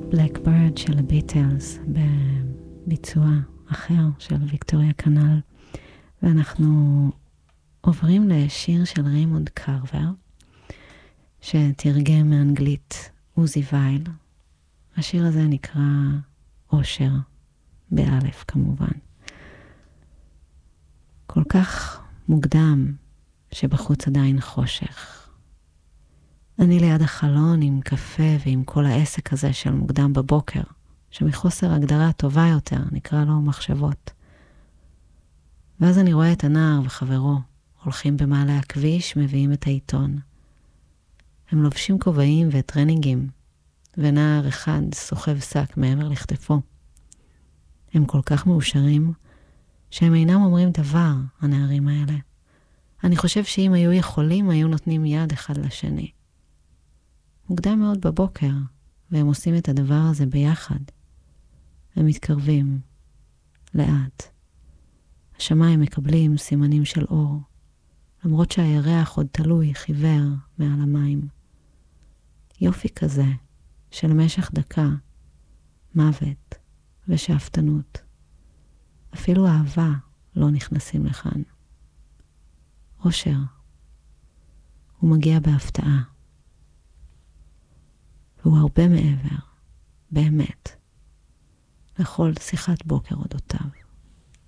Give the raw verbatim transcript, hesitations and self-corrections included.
Blackbird של הביטלס בביצוע אחר של ויקטוריה קנל, ואנחנו עוברים לשיר של ריימונד קרבר שתרגם מאנגלית עוזי וייל. השיר הזה נקרא אושר, באלף כמובן. כל כך מוקדם שבחוץ עדיין חושך. אני ליד החלון עם קפה ועם כל העסק הזה של מוקדם בבוקר, שמחוסר הגדרה טובה יותר נקרא לו מחשבות. ואז אני רואה את הנער וחברו הולכים במעלה הכביש, מביאים את העיתון. הם לובשים כובעים וטרנינגים, ונער אחד סוחב שק מעבר לכתפו. הם כל כך מאושרים שהם אינם אומרים דבר, הנערים האלה. אני חושב שאם היו יכולים, היו נותנים יד אחד לשני. מוקדם מאוד בבוקר, והם עושים את הדבר הזה ביחד. הם מתקרבים, לאט. השמיים מקבלים סימנים של אור, למרות שהירח עוד תלוי חיוור מעל המים. יופי כזה, של משך דקה, מוות ושאפתנות. אפילו אהבה לא נכנסים לכאן. אושר. הוא מגיע בהפתעה. והוא הרבה מעבר, באמת, לכל שיחת בוקר אודותיו.